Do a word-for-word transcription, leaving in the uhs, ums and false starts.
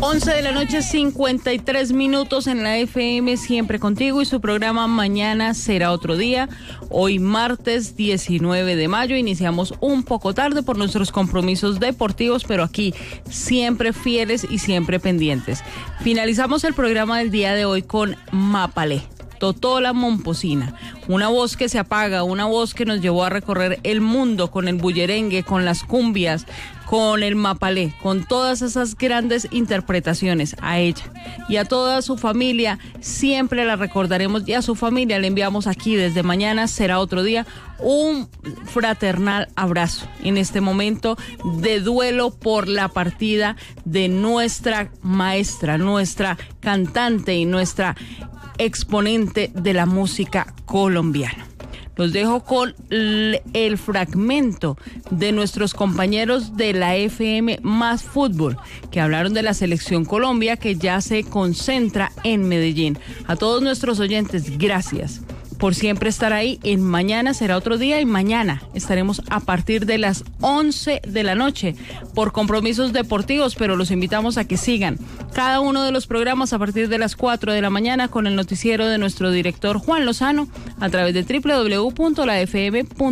once de la noche, cincuenta y tres minutos en la F M, siempre contigo, y su programa Mañana será otro día. Hoy martes diecinueve de mayo, iniciamos un poco tarde por nuestros compromisos deportivos, pero aquí siempre fieles y siempre pendientes. Finalizamos el programa del día de hoy con Mapalé, Totola Momposina, una voz que se apaga, una voz que nos llevó a recorrer el mundo con el bullerengue, con las cumbias, con el mapalé, con todas esas grandes interpretaciones. A ella y a toda su familia siempre la recordaremos, y a su familia le enviamos aquí desde Mañana será otro día un fraternal abrazo en este momento de duelo por la partida de nuestra maestra, nuestra cantante y nuestra exponente de la música colombiana. Los dejo con el fragmento de nuestros compañeros de la F M Más Fútbol, que hablaron de la Selección Colombia, que ya se concentra en Medellín. A todos nuestros oyentes, gracias por siempre estar ahí. En Mañana será otro día, y mañana estaremos a partir de las once de la noche por compromisos deportivos, pero los invitamos a que sigan cada uno de los programas a partir de las cuatro de la mañana con el noticiero de nuestro director Juan Lozano a través de doble u doble u doble u punto la f m punto com.